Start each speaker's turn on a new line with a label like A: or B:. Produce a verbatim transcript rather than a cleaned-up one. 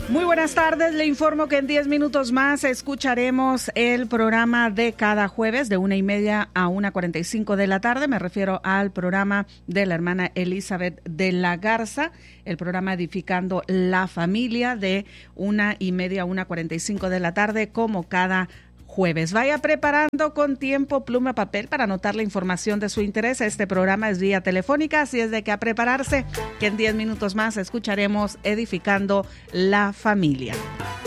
A: Muy buenas tardes, le informo que en diez minutos más escucharemos el programa de cada jueves de una y media a una cuarenta y cinco de la tarde. Me refiero al programa de la hermana Elizabeth de la Garza, el programa Edificando la Familia de una y media a una cuarenta y cinco de la tarde, como cada jueves. Vaya preparando con tiempo pluma, papel para anotar la información de su interés. Este programa es vía telefónica, así es de que a prepararse, que en diez minutos más escucharemos Edificando la Familia.